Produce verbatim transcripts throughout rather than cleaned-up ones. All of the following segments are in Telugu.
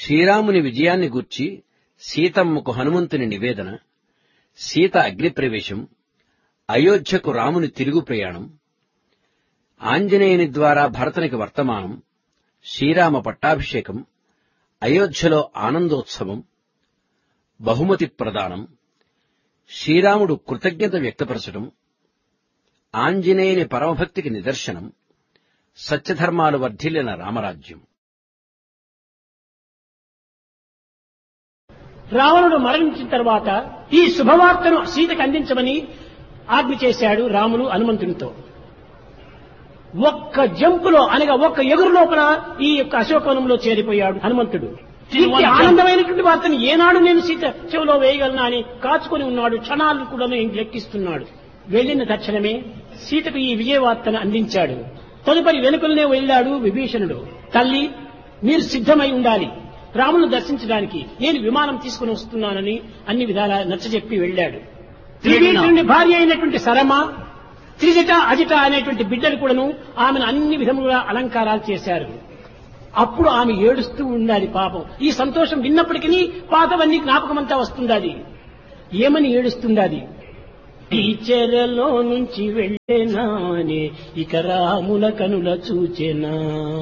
శ్రీరాముని విజయాన్ని గూర్చి సీతమ్మకు హనుమంతుని నివేదన, సీత అగ్నిప్రవేశం, అయోధ్యకు రాముని తిరుగు ప్రయాణం, ఆంజనేయుని ద్వారా భరతునికి వర్తమానం, శ్రీరామ పట్టాభిషేకం, అయోధ్యలో ఆనందోత్సవం, బహుమతి ప్రదానం, శ్రీరాముడు కృతజ్ఞత వ్యక్తపరచడం, ఆంజనేయుని పరమభక్తికి నిదర్శనం, సత్యధర్మాలు వర్ధిల్లిన రామరాజ్యం. రావణుడు మరణించిన తర్వాత ఈ శుభవార్తను సీతకు అందించమని ఆజ్ఞ చేశాడు రాములు హనుమంతునితో. ఒక్క జంపులో అనగా ఒక్క ఎగురు లోపల ఈ యొక్క అశోకవనంలో చేరిపోయాడు హనుమంతుడు. ఇంటి ఆనందమైనటువంటి వార్తను ఏనాడు నేను సీత చెవిలో వేయగలనా అని కాచుకొని ఉన్నాడు. క్షణాలను కూడా లెక్కిస్తున్నాడు. వెళ్లిన తక్షణమే సీతకు ఈ విజయవార్తను అందించాడు. తదుపరి వెనుకలనే వెళ్ళాడు విభీషణుడు. తల్లి, మీరు సిద్ధమై ఉండాలి, రామును దర్శించడానికి నేను విమానం తీసుకుని వస్తున్నానని అన్ని విధాలా నచ్చజెప్పి వెళ్ళాడు. విభీషణుని భార్య అయినటువంటి సరమ, త్రిజట అజిట అనేటువంటి బిడ్డలు కూడాను ఆమెను అన్ని విధములుగా అలంకారాలు చేశారు. అప్పుడు ఆమె ఏడుస్తూ ఉండాలి పాపం. ఈ సంతోషం విన్నప్పటికీ పాతవన్నీ జ్ఞాపకమంతా వస్తుండాది. ఏమని ఏడుస్తుండాది? ఈ చెరలో నుంచి వెళ్ళేనానే ఇక రాముల కనుల చూచెనా,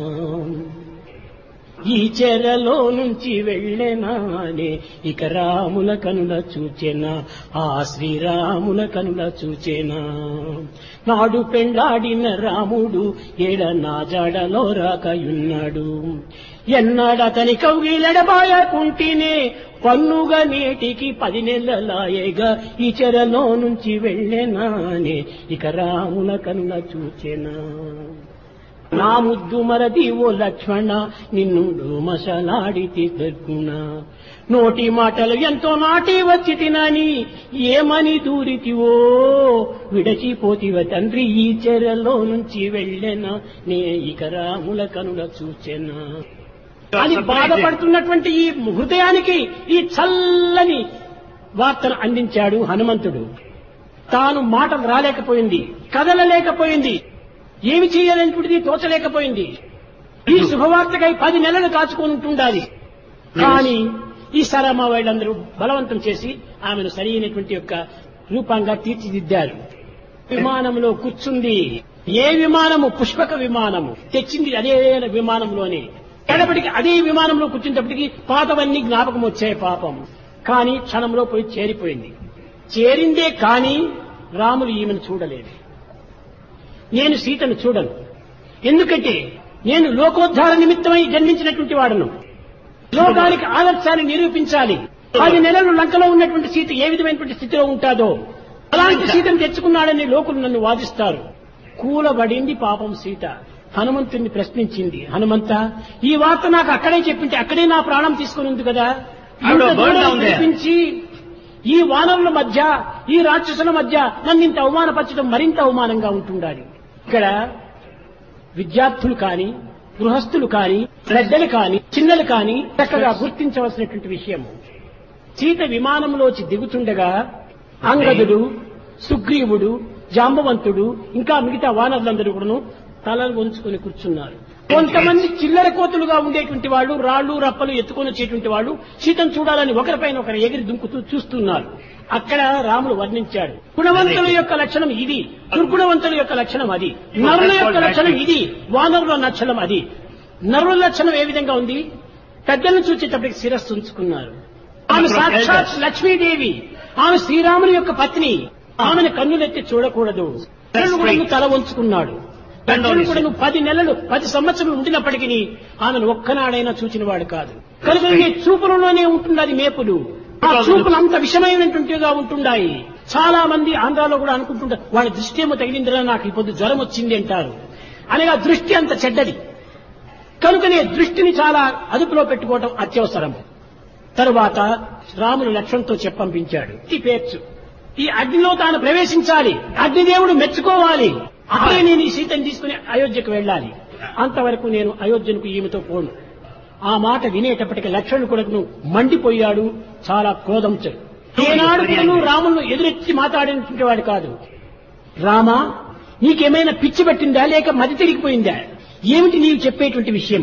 ఈ చెరలో నుంచి వెళ్ళేనానే ఇక రాముల కనుల చూచెనా, ఆ శ్రీరాముల కనుల చూచెనా. నాడు పెండాడిన రాముడు ఏడ నా జాడలో రాకయున్నాడు, ఎన్నాడతని కౌగిలెడబాయకుంటేనే పన్నుగా నేటికి పది నెలలాయేగా ఈ చెరలో నుంచి వెళ్ళేనానే ఇక రాముల కనుల చూచెనా. నా ముద్దు మరది ఓ లక్ష్మణ నిన్నుడు మసలాడితి దొర్కునా, నోటి మాటలు ఎంతో నాటి వచ్చి తినని ఏమని దూరితివో విడచిపోతివ తండ్రి, ఈ చెరలో నుంచి వెళ్ళెనా నే ఇక రాముల కనుల చూచెనా అని బాధపడుతున్నటువంటి ఈ హృదయానికి ఈ చల్లని వార్తను అందించాడు హనుమంతుడు. తాను మాటలు రాలేకపోయింది, కదలలేకపోయింది, ఏమి చేయాలనేటువంటిది తోచలేకపోయింది. ఈ శుభవార్తకై పది నెలలు కాచుకుంటుండాలి. కానీ ఈ సరమ వాళ్ళందరూ బలవంతం చేసి ఆమెను సరైనటువంటి యొక్క రూపంగా తీర్చిదిద్దారు. విమానంలో కూర్చుంది. ఏ విమానము? పుష్పక విమానము తెచ్చింది అదే విమానంలోనే. ఎడపటికి అదే విమానంలో కూర్చున్నప్పటికీ పాతవన్నీ జ్ఞాపకం వచ్చాయి పాపం. కానీ క్షణంలో పోయి చేరిపోయింది. చేరిందే కానీ రాములు ఈమెను చూడలేదు. నేను సీతను చూడను, ఎందుకంటే నేను లోకోద్ధార నిమిత్తమై జన్మించినటువంటి వాడను. లోకానికి ఆదర్శాన్ని నిరూపించాలి. పది నెలలు లంకలో ఉన్నటువంటి సీత ఏ విధమైనటువంటి స్థితిలో ఉంటాదో అలాంటి సీతను తెచ్చుకున్నాడని లోకులు నన్ను వాదిస్తారు. కూలబడింది పాపం సీత. హనుమంతుడిని ప్రశ్నించింది, హనుమంత, ఈ వార్త నాకు అక్కడే చెప్పింటే అక్కడే నా ప్రాణం తీసుకుని ఉంది కదా, చూపించి ఈ వానరుల మధ్య ఈ రాక్షసుల మధ్య నన్ను ఇంత అవమానపరచడం మరింత అవమానంగా ఉంటుండాలి. ఇక్కడ విద్యార్థులు కాని, గృహస్థులు కాని, పెద్దలు కాని, చిన్నలు కాని చక్కగా గుర్తించవలసినటువంటి విషయము. సీత విమానంలోంచి దిగుతుండగా అంగదుడు, సుగ్రీవుడు, జాంబవంతుడు ఇంకా మిగతా వానరులందరూ కూడాను తలలు వంచుకొని కూర్చున్నారు. కొంతమంది చిల్లర కోతులుగా ఉండేటువంటి వాళ్ళు రాళ్లు రప్పలు ఎత్తుకొని వచ్చేటువంటి వాళ్ళు సీతను చూడాలని ఒకరిపైన ఒకరు ఎగిరి దుంకుతూ చూస్తున్నారు. అక్కడ రాముడు వర్ణించాడు. గుణవంతుల యొక్క లక్షణం ఇది, దుర్గుణవంతుల యొక్క లక్షణం అది, నరుల యొక్క లక్షణం ఇది, వానరుల లక్షణం అది. నరుల లక్షణం ఏ విధంగా ఉంది? పెద్దలను చూచేటప్పటికి శిరస్సు ఉంచుకున్నారు. ఆమె సాక్షాత్ లక్ష్మీదేవి, ఆమె శ్రీరాముని యొక్క పత్ని. ఆమెను కన్నులెత్తి చూడకూడదు. తల వంచుకున్నాడు. కూడా నువ్వు పది నెలలు పది సంవత్సరాలు ఉండినప్పటికీ ఆమెను ఒక్కనాడైనా చూచినవాడు కాదు. కనుక నీ చూపులలోనే ఉంటున్నది మేపులు. ఆ చూపులు అంత విషమైనటువంటిగా ఉంటున్నాయి. చాలా మంది ఆంధ్రాలో కూడా అనుకుంటుంటారు వాడి దృష్టి ఏమో తగిలిందిరా, నాకు ఈ పొద్దు జ్వరం వచ్చింది అంటారు. అనగా దృష్టి అంత చెడ్డది. కనుకనే దృష్టిని చాలా అదుపులో పెట్టుకోవడం అత్యవసరం. తరువాత రాములు లక్ష్మణ్తో చెప్పంపించాడు, ఈ పేర్చు, ఈ అగ్నిలో తాను ప్రవేశించాలి, అగ్నిదేవుడు మెచ్చుకోవాలి, అప్పుడే నేను ఈ సీతను తీసుకుని అయోధ్యకు వెళ్ళాలి. అంతవరకు నేను అయోధ్యకు ఈమెతో పోను. ఆ మాట వినేటప్పటికి లక్ష్మణుడు కూడా మండిపోయాడు. చాలా క్రోధంతో ఏనాడు కూడా రాములను ఎదురెత్తి మాట్లాడినటువంటి వాడు కాదు. రామా, నీకేమైనా పిచ్చి పట్టిందా లేక మతి తిరిగిపోయిందా? ఏమిటి నీవు చెప్పేటువంటి విషయము?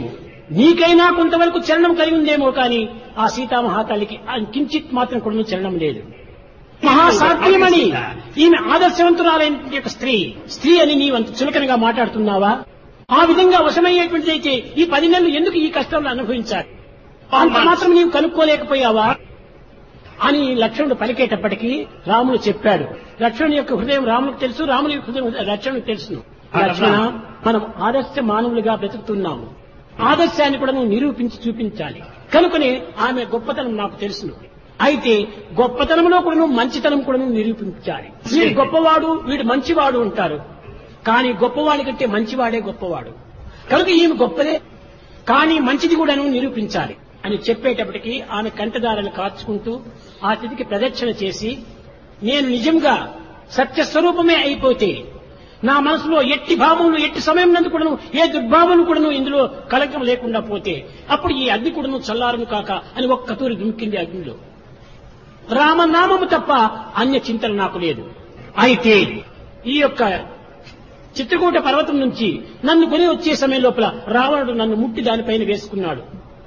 నీకైనా కొంతవరకు చలనం కలిగి ఉందేమో కానీ ఆ సీతామహాతల్లికి కించిత్ మాత్రం కూడా చలనం లేదు. మహాసాధ్యమని ఈమె ఆదర్శవంతురాలైన యొక్క స్త్రీ స్త్రీ అని నీవంత చులకనగా మాట్లాడుతున్నావా? ఆ విధంగా వశమయ్యేటువంటిదైతే ఈ పది నెలలు ఎందుకు ఈ కష్టాలను అనుభవించాలి? అంత మాత్రం నీవు కనుక్కోలేకపోయావా అని లక్ష్మణుడు పలికేటప్పటికీ రాముడు చెప్పాడు. లక్ష్మణుని యొక్క హృదయం రాముడికి తెలుసు, రాముని యొక్క హృదయం లక్ష్మణుడికి తెలుసును. లక్ష్మణ, మనం ఆదర్శ మానవులుగా బ్రతుకుతున్నాము. ఆదర్శాన్ని కూడా నువ్వు నిరూపించి చూపించాలి. కనుకనే ఆమె గొప్పతనం నాకు తెలుసును. అయితే గొప్పతనంలో కూడా నువ్వు మంచితనం కూడా నువ్వు నిరూపించాలి. వీడు గొప్పవాడు, వీడు మంచివాడు ఉంటారు. కానీ గొప్పవాడి కంటే మంచివాడే గొప్పవాడు. కనుక ఈమె గొప్పదే, కానీ మంచిది కూడా నువ్వు నిరూపించాలి అని చెప్పేటప్పటికీ ఆమె కంటదారలు కార్చుకుంటూ ఆ స్థితికి ప్రదక్షిణ చేసి, నేను నిజంగా సత్యస్వరూపమే అయిపోతే, నా మనసులో ఎట్టి భావములు ఎట్టి సమయం నందు కూడాను ఏ దుర్భావములు కూడాను ఇందులో కలకం లేకుండా పోతే అప్పుడు ఈ అగ్ని కూడాను చల్లారును కాక అని ఒక్క తూరి దుమికింది అగ్నిలో. రామనామము తప్ప అన్య చింతన నాకు లేదు. అయితే ఈ యొక్క చిత్రకూట పర్వతం నుంచి నన్ను కొని వచ్చే సమయం లోపల రావణుడు నన్ను ముట్టి దానిపైన వేసుకున్నాడు.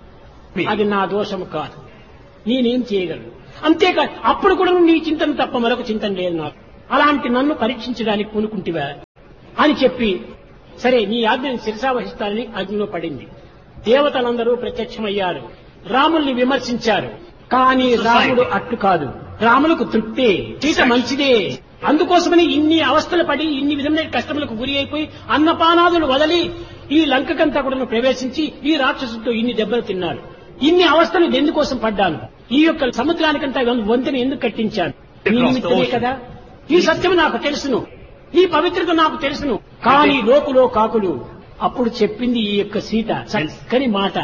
అది నా దోషము కాదు, నేనేం చేయగలను. అంతేకాదు అప్పుడు కూడా నీ చింతన తప్ప మరొక చింతన లేదు నాకు. అలాంటి నన్ను పరీక్షించడానికి పూనుకుంటివా అని చెప్పి, సరే నీ ఆజ్ఞని శిరసావహిస్తానని అగ్నిలో పడింది. దేవతలందరూ ప్రత్యక్షమయ్యారు, రాముల్ని విమర్శించారు. కానీ రాముడు అట్టు కాదు. రాములకు తృప్తే, సీత మంచిదే. అందుకోసమని ఇన్ని అవస్థలు పడి ఇన్ని విధమైన కష్టములకు గురి అయిపోయి అన్నపానాదులు వదలి ఈ లంకకంతా కూడా ప్రవేశించి ఈ రాక్షసులతో ఇన్ని దెబ్బలు తిన్నాడు. ఇన్ని అవస్థలు ఎందుకోసం పడ్డాను? ఈ యొక్క సముద్రానికంతా వంతెన ఎందుకు కట్టించాను? నీ నిమిత్తమే కదా. ఈ సత్యం నాకు తెలుసును, ఈ పవిత్రత నాకు తెలుసును. కానీ లోకులో కాకులు అప్పుడు చెప్పింది ఈ యొక్క సీత చక్కని మాట.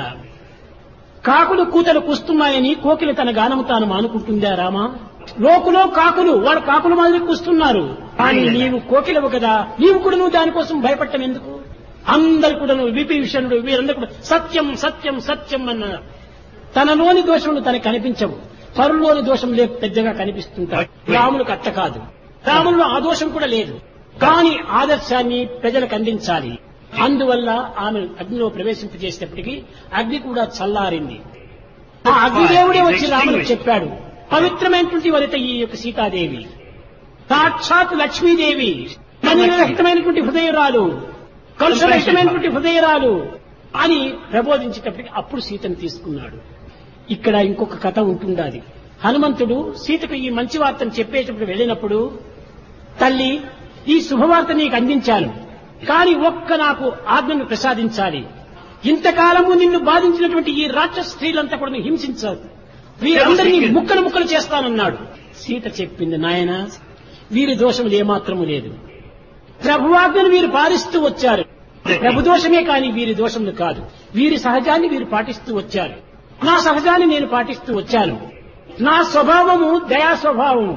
కాకులు కూతలు కూస్తున్నాయని కోకిల తన గానము తాను మానుకుంటుందా రామా? లోకులో కాకులు వాడు కాకుల మాదిరి కూస్తున్నారు, కానీ నీవు కోకిలవు కదా, నీవు కూడా నువ్వు దానికోసం భయపడటం ఎందుకు? అందరు కూడా విభీషణుడు వీరందరూ కూడా సత్యం సత్యం సత్యం అన్నారు. తనలోని దోషములు తనకు కనిపించవు, పరులోని దోషములే పెద్దగా కనిపిస్తుంటాయి. రాములకు అట్ట కాదు. రాములలో ఆ దోషం కూడా లేదు, కానీ ఆదర్శాన్ని ప్రజలకు అందించాలి. అందువల్ల ఆమె అగ్నిలో ప్రవేశింపజేసేటప్పటికీ అగ్ని కూడా చల్లారింది. ఆ అగ్నిదేవుడే వచ్చి రాములకు చెప్పాడు, పవిత్రమైనటువంటి వనిత ఈ యొక్క సీతాదేవి, సాక్షాత్ లక్ష్మీదేవి, కనిరహితమైనటువంటి హృదయరాలు, కలుషరహితమైనటువంటి హృదయరాలు అని ప్రబోధించేటప్పటికి అప్పుడు సీతను తీసుకున్నాడు. ఇక్కడ ఇంకొక కథ ఉంటుండాది. హనుమంతుడు సీతకు ఈ మంచి వార్తను చెప్పేటప్పుడు వెళ్ళినప్పుడు, తల్లి ఈ శుభవార్త నీకు అందించాను, కానీ ఒక్క నాకు ఆజ్ఞను ప్రసాదించాలి. ఇంతకాలము నిన్ను బాధించినటువంటి ఈ రాక్షస స్త్రీలంతా కూడా హింసించాలి, వీరందరినీ ముక్కలు ముక్కలు చేస్తానన్నాడు. సీత చెప్పింది, నాయన వీరి దోషములు ఏమాత్రము లేదు. ప్రభువాజ్ఞను వీరు పాలిస్తూ వచ్చారు. ప్రభు దోషమే కానీ వీరి దోషములు కాదు. వీరి సహజాన్ని వీరు పాటిస్తూ వచ్చారు, నా సహజాన్ని నేను పాటిస్తూ వచ్చాను. నా స్వభావము దయా స్వభావము.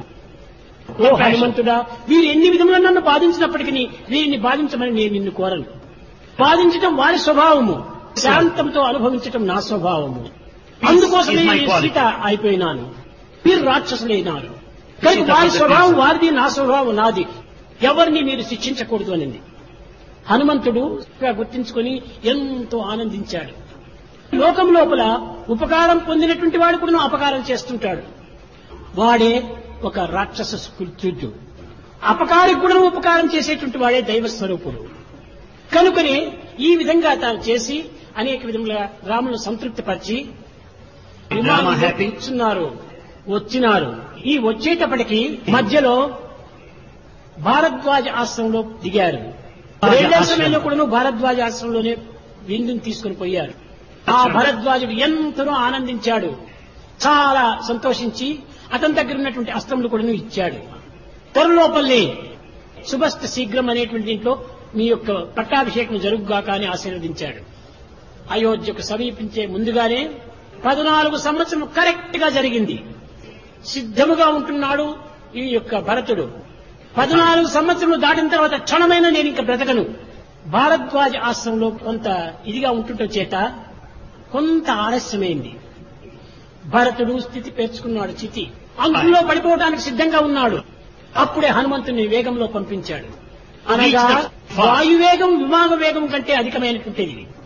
ఓ హనుమంతుడా, వీరు ఎన్ని విధములు నన్ను బాధించినప్పటికీ వీరిని బాధించమని నేను నిన్ను కోరను. బాధించటం వారి స్వభావము, శాంతంతో అనుభవించటం నా స్వభావము. అందుకోసమే నేను సీత అయిపోయినాను, వీరు రాక్షసులైనారు. కానీ వారి స్వభావం వారిది, నా స్వభావం నాది. ఎవరిని మీరు శిక్షించకూడదు అనింది. హనుమంతుడు గుర్తించుకొని ఎంతో ఆనందించాడు. లోకం లోపల ఉపకారం పొందినటువంటి వాడు కూడా అపకారం చేస్తుంటాడు. వాడే ఒక రాక్షస కృత్యుడు. అపకారికి కూడా ఉపకారం చేసేటువంటి వాడే దైవ స్వరూపుడు. కనుకనే ఈ విధంగా తాను చేసి అనేక విధములుగా రాములను సంతృప్తిపరిచి కూర్చున్నారు, వచ్చినారు. ఈ వచ్చేటప్పటికి మధ్యలో భారద్వాజ ఆశ్రమంలో దిగారు. రెండో సమయంలో కూడా భారద్వాజ ఆశ్రమంలోనే విందుని తీసుకుని పోయారు. ఆ భరద్వాజుడు ఎంతనో ఆనందించాడు, చాలా సంతోషించి అతని దగ్గర ఉన్నటువంటి అస్త్రములు కూడా ఇచ్చాడు. త్వరలోపల్లి శుభస్థ శీఘ్రం అనేటువంటి దీంట్లో మీ యొక్క పట్టాభిషేకం జరుగుగాక అని ఆశీర్వదించాడు. అయోధ్యకు సమీపించే ముందుగానే పద్నాలుగు సంవత్సరం కరెక్ట్ గా జరిగింది. సిద్ధముగా ఉంటున్నాడు ఈ యొక్క భరతుడు. పద్నాలుగు సంవత్సరాలు దాటిన తర్వాత క్షణమైన నేను ఇంకా బ్రతకను. భారద్వాజ ఆశ్రమంలో కొంత ఇదిగా ఉంటుంట చేత కొంత ఆలస్యమైంది. భరతుడు స్థితి పేర్చుకున్నాడు. చితి అంకుల్లో పడిపోవడానికి సిద్ధంగా ఉన్నాడు. అప్పుడే హనుమంతుని వేగంలో పంపించాడు. అనగా వాయువేగం విమాన వేగం కంటే అధికమైనటువంటిది.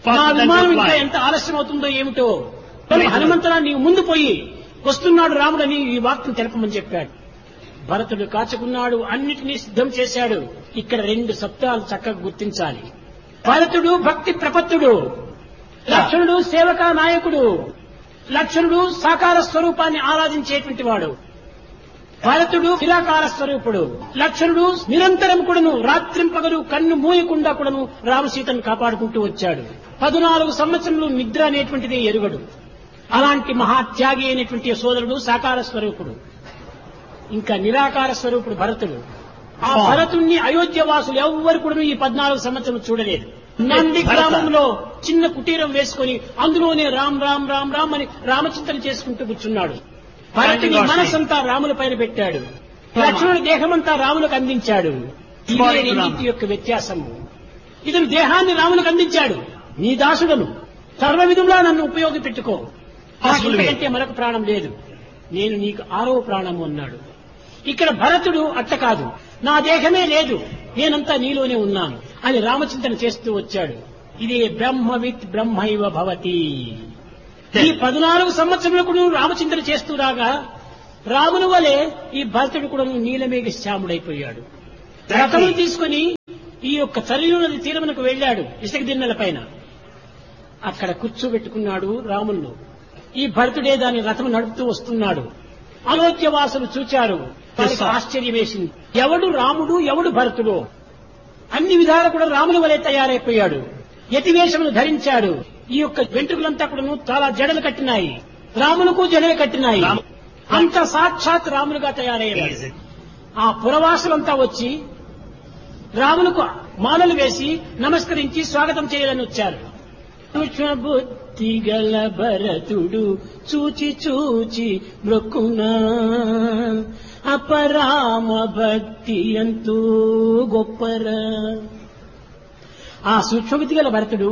నా విమానం ఇంకా ఎంత ఆలస్యం అవుతుందో ఏమిటో, హనుమంతుడా నీవు ముందు పోయి వస్తున్నాడు రాముడని ఈ వాక్యం తెలపమని చెప్పాడు. భరతుడు కాచుకున్నాడు, అన్నిటినీ సిద్ధం చేశాడు. ఇక్కడ రెండు సత్యాలు చక్కగా గుర్తించాలి. భరతుడు భక్తి ప్రపత్తుడు, లక్ష్మణుడు సేవకా నాయకుడు. లక్ష్మణుడు సాకార స్వరూపాన్ని ఆరాధించేటువంటి వాడు, భరతుడు నిరాకార స్వరూపుడు. లక్ష్మణుడు నిరంతరం కూడాను రాత్రింపగలు కన్ను మూయకుండా కూడాను రామసీతను కాపాడుకుంటూ వచ్చాడు. పద్నాలుగు సంవత్సరములు నిద్ర అనేటువంటిది ఎరుగడు. అలాంటి మహాత్యాగి అయినటువంటి సోదరుడు సాకార స్వరూపుడు. ఇంకా నిరాకార స్వరూపుడు భరతుడు. ఆ భరతుణ్ణి అయోధ్య వాసులు ఎవ్వరు కూడా ఈ పద్నాలుగు సంవత్సరం చూడలేదు. నంది గ్రామంలో చిన్న కుటీరం వేసుకుని అందులోనే రామ్ రామ్ రామ్ రామ్ అని రామచింతన చేసుకుంటూ కూర్చున్నాడు. భరతుని మనసంతా రాముల పైన పెట్టాడు, లక్ష్మణుడి దేహమంతా రాములకు అందించాడు. ఇదే రెండింటి యొక్క వ్యత్యాసము. ఇతను దేహాన్ని రాములకు అందించాడు, నీ దాసుడను సర్వ విధంగా నన్ను ఉపయోగపెట్టుకో, అంటే మరొక ప్రాణం లేదు, నేను నీకు ఆరవ ప్రాణము అన్నాడు. ఇక్కడ భరతుడు అట్ట కాదు, నా దేహమే లేదు, నేనంతా నీలోనే ఉన్నాను అని రామచింతన చేస్తూ వచ్చాడు. ఇదే బ్రహ్మవిత్ బ్రహ్మైవ భవతి. ఈ పద్నాలుగు సంవత్సరములకు నువ్వు రామచింతన చేస్తూ రాగా రాముని వలె ఈ భరతుడు కూడా నీలమేఘ శ్యాముడైపోయాడు. రథమును తీసుకుని ఈ యొక్క సరయూ నది తీరమునకు వెళ్లాడు. ఇసుక దిన్నెల పైన అక్కడ కూర్చోబెట్టుకున్నాడు రాములను. ఈ భరతుడే దాని రథము నడుపుతూ వస్తున్నాడు. అయోధ్య వాసులు చూచారు, వారికి ఆశ్చర్యం వేసింది. ఎవడు రాముడు, ఎవడు భరతుడు? అన్ని విధాలు కూడా రాముని వలె తయారైపోయాడు. యతివేషమును ధరించాడు. ఈ యొక్క వెంట్రుకలంతా కూడా చాలా జడలు కట్టినాయి, రాములకు జడలు కట్టినాయి. అంత సాక్షాత్ రాములుగా తయారయ్యాడు. ఆ పురవాసులంతా వచ్చి రాములకు మాలలు వేసి నమస్కరించి స్వాగతం చేయాలని వచ్చారు. బుద్ధి గల భరతుడు చూచి చూచి మృక్కునా అపరామ భక్తి ఎంతో గొప్పరా. ఆ సూక్ష్మబుద్ధి గల భరతుడు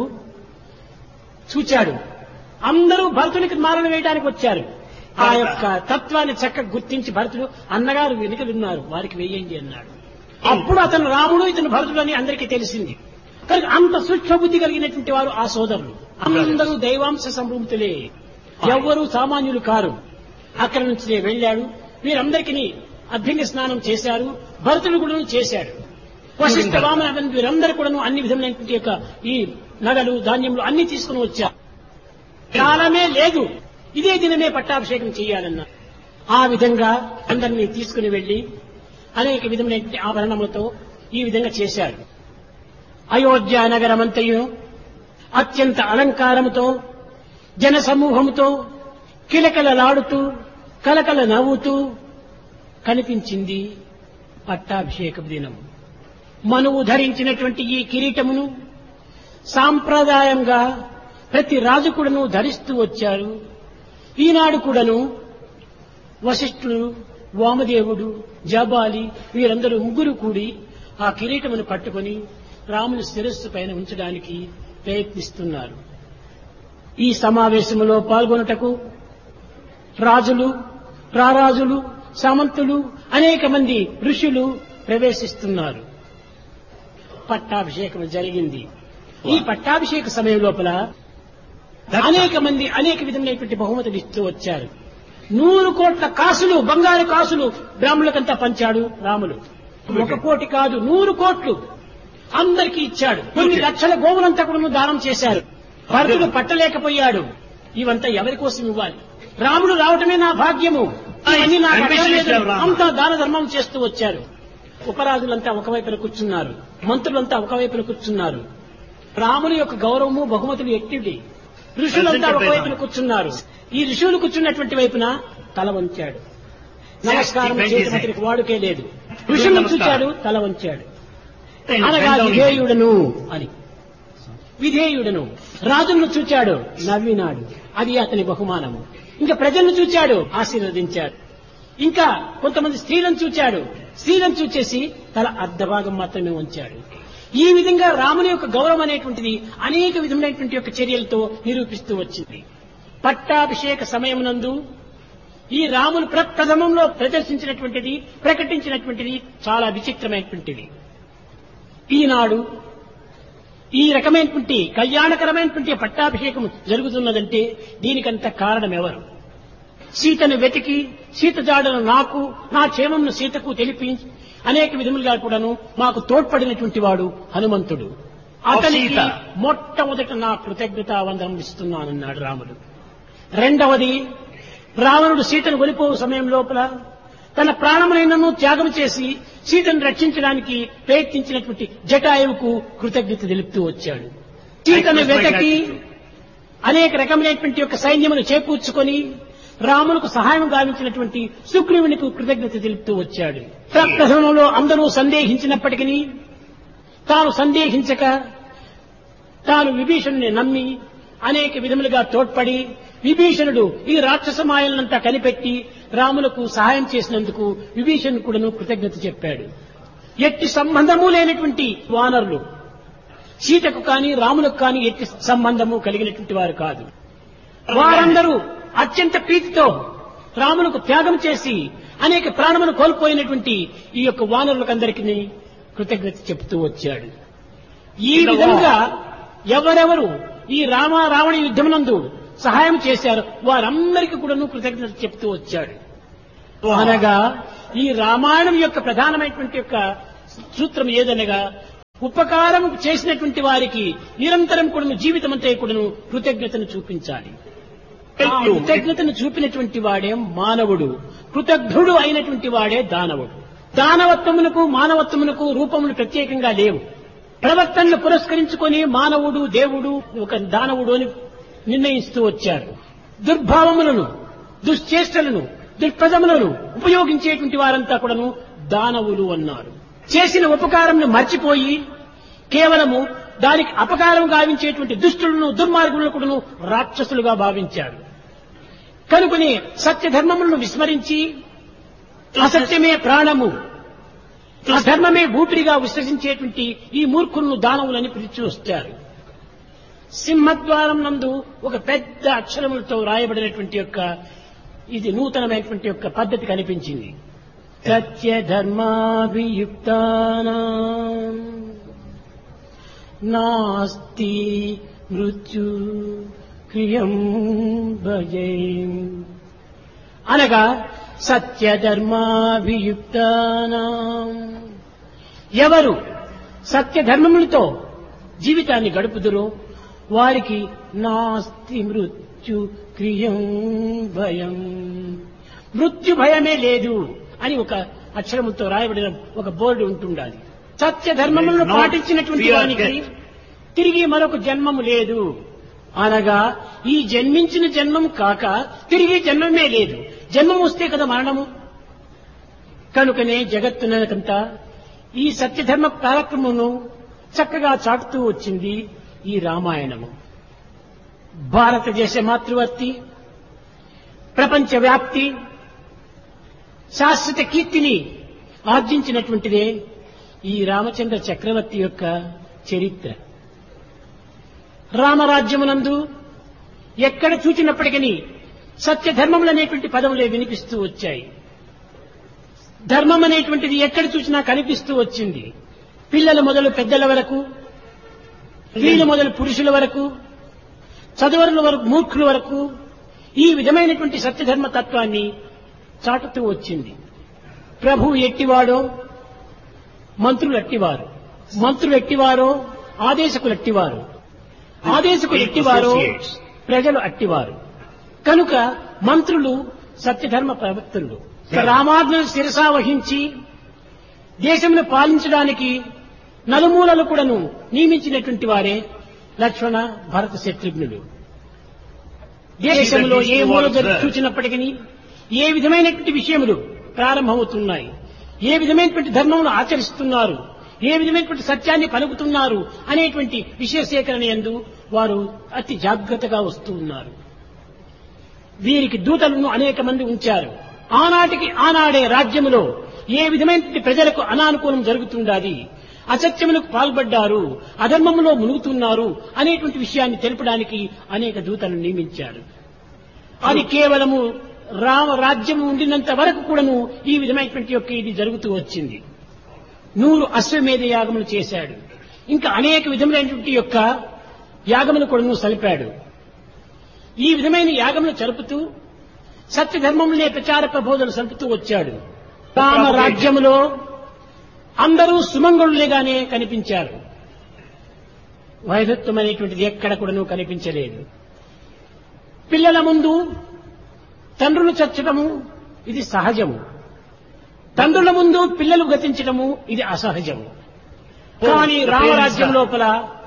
చూచాడు. అందరూ భరతునికి మాలలు వేయడానికి వచ్చారు. ఆ యొక్క తత్వాన్ని చక్కగా గుర్తించి భరతుడు అన్నగారు వెనుకలున్నారు, వారికి వేయండి అన్నాడు. అప్పుడు అతను రాముడు, ఇతను భరతుడు అని అందరికీ తెలిసింది. కనుక అంత సూక్ష్మబుద్ధి కలిగినటువంటి వారు ఆ సోదరులు. అందరూ దైవాంశ సంభూతులే, ఎవ్వరూ సామాన్యులు కారు. అక్కడి నుంచి వెళ్ళాడు. వీరందరికీ అభ్యంగ స్నానం చేశారు. భరతుడు కూడా చేశాడు. వశిష్ఠ వామన వీరందరూ కూడా అన్ని విధమైనటువంటి యొక్క ఈ నగలు ధాన్యములు అన్ని తీసుకుని వచ్చారు. కాలమే లేదు, ఇదే దినమే పట్టాభిషేకం చేయాలన్నా. ఆ విధంగా అందరినీ తీసుకుని వెళ్లి అనేక విధమైనటువంటి ఆభరణములతో ఈ విధంగా చేశారు. అయోధ్య నగరమంతయు అత్యంత అలంకారముతో జన సమూహముతో కిలకలలాడుతూ కలకల నవ్వుతూ కనిపించింది పట్టాభిషేక దినం. మనువు ధరించినటువంటి ఈ కిరీటమును సాంప్రదాయంగా ప్రతి రాజు కూడాను ధరిస్తూ వచ్చారు. ఈనాడు కూడాను వశిష్ఠుడు, వామదేవుడు, జబాలి వీరందరూ ముగ్గురు కూడి ఆ కిరీటమును పట్టుకొని రాముని శిరస్సు పైన ఉంచడానికి ప్రయత్నిస్తున్నారు. ఈ సమావేశంలో పాల్గొనుటకు రాజులు, రారాజులు, సామంతులు, అనేక మంది ఋషులు ప్రవేశిస్తున్నారు. పట్టాభిషేకం జరిగింది. ఈ పట్టాభిషేక సమయం లోపల అనేక మంది అనేక విధమైనటువంటి బహుమతులు ఇస్తూ వచ్చారు. నూరు కోట్ల కాసులు, బంగారు కాసులు బ్రాహ్మణులకంతా పంచాడు రాములు. ఒక కోటి కాదు, నూరు కోట్లు అందరికీ ఇచ్చాడు. కొన్ని లక్షల గోవులంతా కూడా దానం చేశారు. భరతుడు పట్టలేకపోయాడు. ఇవంతా ఎవరి కోసం ఇవ్వాలి? రాముడు రావటమే నా భాగ్యము, ఇవన్నీ నాకు అక్కర్లేదు. అంతా దాన ధర్మం చేస్తూ వచ్చారు. ఉపరాజులంతా ఒకవైపున కూర్చున్నారు, మంత్రులంతా ఒకవైపున కూర్చున్నారు. రాముని యొక్క గౌరవము బహుమతులు ఎట్టివి. ఋషులంతా ఒకవైపున కూర్చున్నారు. ఈ ఋషులు కూర్చున్నటువంటి వైపున తల వంచాడు. నమస్కారం చేసేందుకు వాడుకే లేదు. ఋషులను చూచాడు, తల వంచాడు. అనగా విధేయుడను అని. విధేయుడను. రాజులను చూచాడు, నవ్వినాడు. అది అతని బహుమానము. ఇంకా ప్రజలను చూచాడు, ఆశీర్వదించాడు. ఇంకా కొంతమంది స్త్రీలను చూచాడు, స్త్రీలను చూచేసి తల అర్ధభాగం మాత్రమే ఉంచాడు. ఈ విధంగా రాముని యొక్క గౌరవం అనేటువంటిది అనేక విధమైనటువంటి యొక్క చర్యలతో నిరూపిస్తూ వచ్చింది. పట్టాభిషేక సమయమునందు ఈ రాములు ప్రప్రథమంలో ప్రదర్శించినటువంటిది, ప్రకటించినటువంటిది చాలా విచిత్రమైనటువంటిది. ఈనాడు ఈ రకమైనటువంటి కళ్యాణకరమైనటువంటి పట్టాభిషేకం జరుగుతున్నదంటే దీనికంత కారణం ఎవరు? సీతను వెతికి సీత జాడను నాకు నా క్షేమంను సీతకు తెలిపి అనేక విధములుగా కూడాను మాకు తోడ్పడినటువంటి వాడు హనుమంతుడు. అతనికి సీత. మొట్టమొదట నా కృతజ్ఞతా వందనం ఇస్తున్నానన్నాడు రాముడు. రెండవది, రావణుడు సీతను కొలిపో సమయం లోపల తన ప్రాణమునైనను త్యాగం చేసి సీతను రక్షించడానికి ప్రయత్నించినటువంటి జటాయువుకు కృతజ్ఞత తెలుపుతూ వచ్చాడు. సీతను వెతకి అనేక రకమైనటువంటి యొక్క సైన్యమును చేకూర్చుకొని రాములకు సహాయం గావించినటువంటి సుగ్రీవునికి కృతజ్ఞత తెలుపుతూ వచ్చాడు. ప్రకృతంలో అందరూ సందేహించినప్పటికీ తాను సందేహించక తాను విభీషణుని నమ్మి అనేక విధములుగా తోడ్పడి విభీషణుడు ఈ రాక్షస మాయలనంతా కనిపెట్టి రాములకు సహాయం చేసినందుకు విభీషణుడు కూడాను కృతజ్ఞత చెప్పాడు. ఎట్టి సంబంధము లేనటువంటి వానరులు సీతకు కాని రాములకు కాని ఎట్టి సంబంధము కలిగినటువంటి వారు కాదు. వారందరూ అత్యంత ప్రీతితో రాములకు త్యాగం చేసి అనేక ప్రాణమును కోల్పోయినటువంటి ఈ యొక్క వానరులకందరికీ కృతజ్ఞత చెప్తూ వచ్చాడు. ఈ విధంగా ఎవరెవరు ఈ రామ రావణ యుద్ధమునందు సహాయం చేశారు వారందరికీ కూడాను కృతజ్ఞత చెప్తూ వచ్చాడు. అనగా ఈ రామాయణం యొక్క ప్రధానమైనటువంటి యొక్క సూత్రం ఏదనగా ఉపకారం చేసినటువంటి వారికి నిరంతరం కూడాను జీవితమంతా కూడాను కృతజ్ఞతను చూపించాలి. ఆ కృతజ్ఞతను చూపినటువంటి వాడే మానవుడు, కృతజ్ఞుడు అయినటువంటి వాడే దానవుడు. దానవత్వమునకు మానవత్వమునకు రూపములు ప్రత్యేకంగా లేవు. ప్రవర్తనను పురస్కరించుకొని మానవుడు దేవుడు ఒక దానవుడు అని నిర్ణయిస్తూ వచ్చారు. దుర్భావములను దుశ్చేష్టలను దుష్ప్రజములను ఉపయోగించేటువంటి వారంతా కూడాను దానవులు అన్నారు. చేసిన ఉపకారంను మర్చిపోయి కేవలము దానికి అపకారం గావించేటువంటి దుష్టులను దుర్మార్గులను కూడాను రాక్షసులుగా భావించారు. కనుకనే సత్యధర్మములను విస్మరించి అసత్యమే ప్రాణము అధర్మమే ఊపిరిగా విశ్వసించేటువంటి ఈ మూర్ఖులను దానవులని పిలిచి వస్తారు. సింహద్వారం నందు ఒక పెద్ద అక్షరములతో రాయబడినటువంటి యొక్క ఇది నూతనమైనటువంటి యొక్క పద్ధతి కనిపించింది. సత్యధర్మాభియుక్తానాం నాస్తి మృత్యు క్రియం భజేం అనగా సత్యధర్మాభియుక్తానాం ఎవరు సత్యధర్మములతో జీవితాన్ని గడుపుదురో వారికి నాస్తి మృత్యు క్రియం భయం మృత్యు భయమే లేదు అని ఒక అక్షరముతో రాయబడిన ఒక బోర్డు ఉంటుండాలి. సత్యధర్మములను పాటించినటువంటి వానికి తిరిగి మరొక జన్మము లేదు అనగా ఈ జన్మించిన జన్మం కాక తిరిగి జన్మమే లేదు. జన్మం వస్తే కదా మరణము. కనుకనే జగత్తునంతా ఈ సత్యధర్మ కార్యక్రమమును చక్కగా చాటుతూ వచ్చింది ఈ రామాయణము. భారతదేశ మాతృవర్తి ప్రపంచ వ్యాప్తి శాశ్వత కీర్తిని ఆర్జించినటువంటిదే ఈ రామచంద్ర చక్రవర్తి యొక్క చరిత్ర. రామరాజ్యమునందు ఎక్కడ చూచినప్పటికీ సత్యధర్మములు అనేటువంటి పదములే వినిపిస్తూ వచ్చాయి. ధర్మం అనేటువంటిది ఎక్కడ చూసినా కనిపిస్తూ వచ్చింది. పిల్లల మొదలు పెద్దల వరకు, స్త్రీల మొదలు పురుషుల వరకు, చదువరుల వరకు, మూర్ఖుల వరకు ఈ విధమైనటువంటి సత్యధర్మ తత్వాన్ని చాటుతూ వచ్చింది. ప్రభువు ఎట్టివాడో మంత్రులు ఎట్టివారు, మంత్రులు ఎట్టివారో ఆదేశకులు ఎట్టివారు, ఆదేశకులు ఎట్టివారో ప్రజలు అట్టివారు. కనుక మంత్రులు సత్యధర్మ ప్రవర్తనులు. రామాజ్ఞను శిరసా వహించి దేశంలో పాలించడానికి నలుమూలలు కూడాను నియమించినటువంటి వారే లక్ష్మణ భరత శత్రుఘ్నులు. దేశంలో ఏ మూల చూచినప్పటికీ ఏ విధమైనటువంటి విషయములు ప్రారంభమవుతున్నాయి, ఏ విధమైనటువంటి ధర్మమును ఆచరిస్తున్నారు, ఏ విధమైనటువంటి సత్యాన్ని పలుకుతున్నారు అనేటువంటి విషయ సేకరణ యందు వారు అతి జాగ్రత్తగా వస్తూ ఉన్నారు. వీరికి దూతలను అనేక మంది ఉంచారు. ఆనాటికి ఆనాడే రాజ్యములో ఏ విధమైనటువంటి ప్రజలకు అనానుకూలం జరుగుతుండాలి, అసత్యములకు పాల్పడ్డారు, అధర్మములో మునుగుతున్నారు అనేటువంటి విషయాన్ని తెలుపడానికి అనేక దూతలను నియమించారు. అది కేవలము రామ రాజ్యం ఉండినంత వరకు కూడాను ఈ విధమైనటువంటి యొక్క ఇది జరుగుతూ వచ్చింది. నూరు అశ్వమేధ యాగములు చేశాడు. ఇంకా అనేక విధములైనటువంటి యొక్క యాగములు కూడా సలిపాడు. ఈ విధమైన యాగములు జరుపుతూ సత్యధర్మములనే ప్రచార ప్రబోధనలు సలుపుతూ వచ్చాడు. రామ రాజ్యములో అందరూ సుమంగళులుగానే కనిపించారు. వైధత్వం అనేటువంటిది ఎక్కడ కూడాను కనిపించలేదు. పిల్లల ముందు తండ్రులు చచ్చటము ఇది సహజము, తండ్రుల ముందు పిల్లలు గతించటము ఇది అసహజము. కానీ రామరాజ్యం లోపల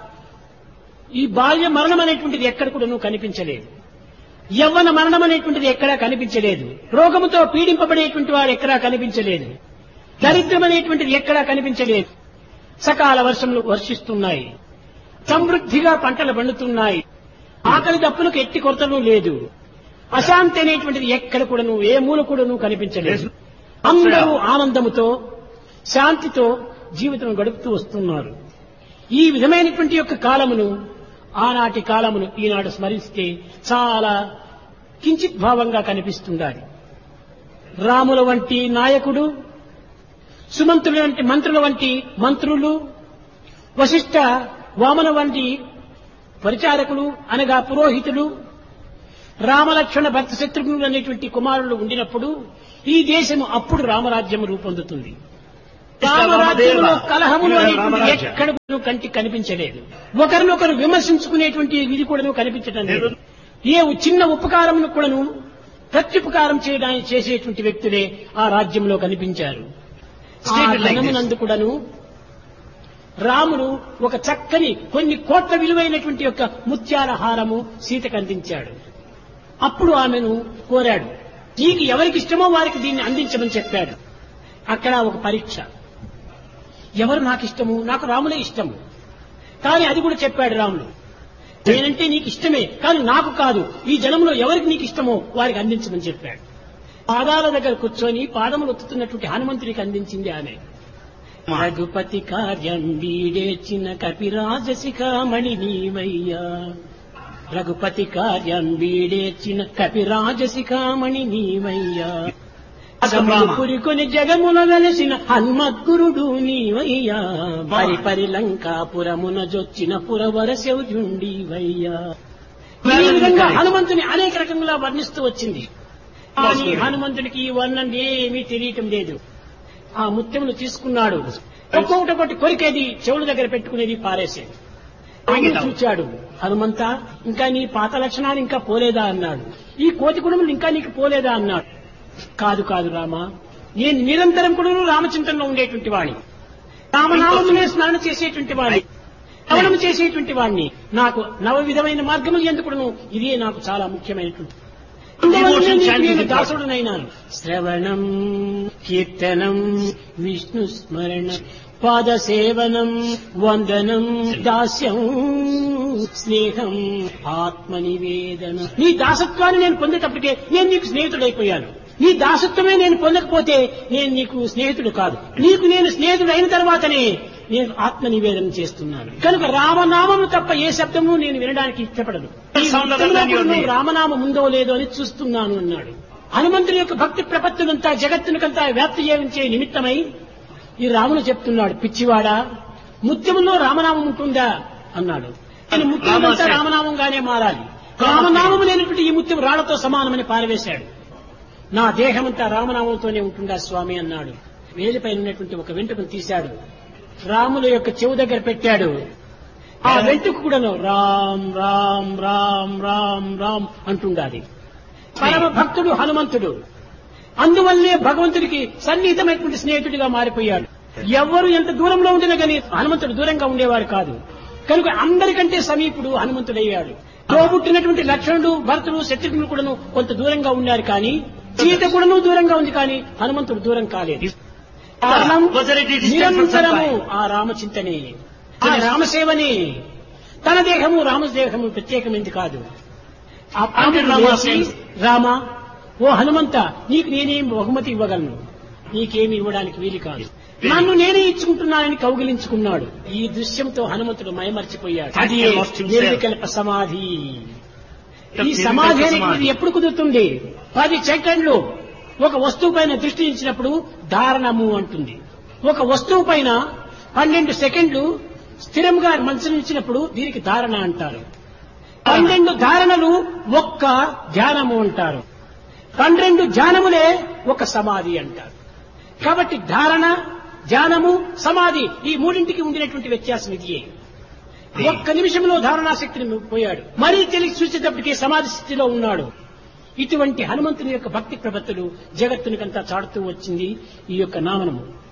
ఈ బాల్య మరణం అనేటువంటిది ఎక్కడ కూడాను కనిపించలేదు. యవ్వన మరణం అనేటువంటిది ఎక్కడా కనిపించలేదు. రోగముతో పీడింపబడేటువంటి వారు ఎక్కడా కనిపించలేదు. దరిద్రం అనేటువంటిది ఎక్కడా కనిపించలేదు. సకాల వర్షములు వర్షిస్తున్నాయి, సమృద్ధిగా పంటలు పండుతున్నాయి, ఆకలి దప్పులకు ఎట్టి కొరతలు లేదు. అశాంతి అనేటువంటిది ఎక్కడ కూడాను ఏ మూల కూడాను కనిపించలేదు. అందరూ ఆనందముతో శాంతితో జీవితం గడుపుతూ వస్తున్నారు. ఈ విధమైనటువంటి యొక్క కాలమును, ఆనాటి కాలమును ఈనాడు స్మరిస్తే చాలా కించిత్ భావంగా కనిపిస్తుండాలి. రాముల వంటి నాయకుడు, సుమంతుల వంటి మంత్రుల వంటి మంత్రులు, వశిష్ఠ వామన వంటి పరిచారకులు అనగా పురోహితులు, రామలక్ష్మణ భర్త శత్రుఘ్నులు అనేటువంటి కుమారులు ఉండినప్పుడు ఈ దేశము అప్పుడు రామరాజ్యం రూపొందుతుంది. రామరాజ్యంలో కలహములు అనేటువంటి ఎక్కడ కంటికి కనిపించలేదు. ఒకరినొకరు విమర్శించుకునేటువంటి ఇది కూడా కనిపించడం లేదు. ఏ చిన్న ఉపకారమును కూడాను ప్రత్యుపకారం చేయడానికి చేసేటువంటి వ్యక్తులే ఆ రాజ్యంలో కనిపించారు. నందు కూడాను రాముడు ఒక చక్కని కొన్ని కోట్ల విలువైనటువంటి యొక్క ముత్యాల హారము సీతకు అందించాడు. అప్పుడు ఆమెను కోరాడు, నీకు ఎవరికి ఇష్టమో వారికి దీన్ని అందించమని చెప్పాడు. అక్కడ ఒక పరీక్ష. ఎవరు నాకు ఇష్టము? నాకు రాములే ఇష్టము. కానీ అది కూడా చెప్పాడు రాముడు, నేనంటే నీకు ఇష్టమే కానీ నాకు కాదు, ఈ జనంలో ఎవరికి నీకు ఇష్టమో వారికి అందించమని చెప్పాడు. పాదాల దగ్గర కూర్చొని పాదములు ఒత్తుతున్నటువంటి హనుమంతుడికి అందించింది ఆమె. రఘుపతి కార్యం వీడేచిన కపిరాజశిఖామణి నీవయ్యా, రఘుపతి కార్యం వీడేచిన కపిరాజశిఖామణి నీవయ్యా, పురికొని జగమున వెలసిన హన్మద్గురుడు నీవయ్యా, పరి పరి లంకాపురమున జొచ్చిన పురవర శౌర్యుండివయ్యా. ఈ విధంగా హనుమంతుని అనేక రకంగా వర్ణిస్తూ వచ్చింది. కానీ హనుమంతునికి ఈ వర్ణన ఏమీ తెలియటం లేదు. ఆ ముత్యములు తీసుకున్నాడు, ఒక్కొక్కటి ఒకటి కొరికేది, చెవుల దగ్గర పెట్టుకునేది, పారేసేది. ఆయన చూచాడు, హనుమంత ఇంకా నీ పాత లక్షణాలు ఇంకా పోలేదా అన్నాడు. ఈ కోతి కుడుములు ఇంకా నీకు పోలేదా అన్నాడు. కాదు కాదు రామ, నేను నిరంతరం కూడా రామచింతనలో ఉండేటువంటి వాణ్ణి, రామనామమునే స్మరణ చేసేటువంటి వాణ్ణి, శ్రవణం చేసేటువంటి వాణ్ణి. నాకు నవ విధమైన మార్గములు ఎందుకును ఇదే నాకు చాలా ముఖ్యమైనటువంటి. నేను దాసుడునైనాను. శ్రవణం, కీర్తనం, విష్ణు స్మరణ, పాద సేవనం, వందనం, దాస్యం, స్నేహం, ఆత్మ నివేదన. నీ దాసత్వాన్ని నేను పొందేటప్పటికే నేను నీకు స్నేహితుడైపోయాను. నీ దాసత్వమే నేను పొందకపోతే నేను నీకు స్నేహితుడు కాదు. నీకు నేను స్నేహితుడు అయిన తర్వాతనే నేను ఆత్మ నివేదన చేస్తున్నాను. కనుక రామనామము తప్ప ఏ శబ్దము నేను వినడానికి ఇష్టపడను. రామనామం ఉందో లేదో అని చూస్తున్నాను అన్నాడు. హనుమంతుని యొక్క భక్తి ప్రపత్తులంతా జగత్తునికంతా వ్యాప్తి చేయించే నిమిత్తమై ఈ రాముడు చెప్తున్నాడు, పిచ్చివాడా, ముత్యములో రామనామం ఉంటుందా అన్నాడు. కానీ ముత్యమంతా రామనామంగానే మారాలి. రామనామము లేనటువంటి ఈ ముత్యం రాళ్లతో సమానమని పారవేశాడు. నా దేహమంతా రామనామంతోనే ఉంటుందా స్వామి అన్నాడు. వేలిపైన ఉన్నటువంటి ఒక వెంట్రుకను తీశాడు, రాముల యొక్క చెవు దగ్గర పెట్టాడు. ఆ వెంట్రుక కూడాను రామ్ రామ్ రామ్ రామ్ రామ్ అంటుండాలి. పరమ భక్తుడు హనుమంతుడు. అందువల్లే భగవంతుడికి సన్నిహితమైనటువంటి స్నేహితుడిగా మారిపోయాడు. ఎవరు ఎంత దూరంలో ఉండినా కానీ హనుమంతుడు దూరంగా ఉండేవాడు కాదు. కనుక అందరికంటే సమీపుడు హనుమంతుడయ్యాడు. తోబుట్టినటువంటి లక్ష్మణుడు, భరతుడు, శత్రుఘ్నుడు కూడాను కొంత దూరంగా ఉన్నారు, కానీ సీత కూడాను దూరంగా ఉంది, కానీ హనుమంతుడు దూరం కాలేదు. కారణం నిరంతరము ఆ రామచింతనే, ఆ రామసేవనే. తన దేహము రామదేహము ప్రత్యేకమైంది కాదు. రామ, ఓ హనుమంత, నీకు నేనేం బహుమతి ఇవ్వగలను, నీకేమి ఇవ్వడానికి వీలు కాదు, నన్ను నేనే ఇచ్చుకుంటున్నానని కౌగిలించుకున్నాడు. ఈ దృశ్యంతో హనుమంతుడు మైమర్చిపోయాడు. అది నిర్వికల్ప సమాధి. ఈ సమాధి అనేది ఎప్పుడు కుదురుతుంది? పది సెకండ్లు ఒక వస్తువు పైన దృష్టి ఇచ్చినప్పుడు ధారణము అంటుంది. ఒక వస్తువు పైన పన్నెండు సెకండ్లు స్థిరంగా మనసును ఇచ్చినప్పుడు దీనికి ధారణ అంటారు. పన్నెండు ధారణలు ఒక్క ధ్యానము అంటారు. పన్నెండు ధ్యానములే ఒక సమాధి అంటారు. కాబట్టి ధారణ, ధ్యానము, సమాధి ఈ మూడింటికి ఉండినటువంటి వ్యత్యాసం ఇదియే. ఒక్క నిమిషంలో ధారణాశక్తిని పోయాడు, మరీ తెలిసి చూసేటప్పటికీ సమాధి స్థితిలో ఉన్నాడు. ఇటువంటి హనుమంతుని యొక్క భక్తి ప్రపత్తులు జగత్తునికంతా చాటుతూ వచ్చింది ఈ యొక్క నామనము.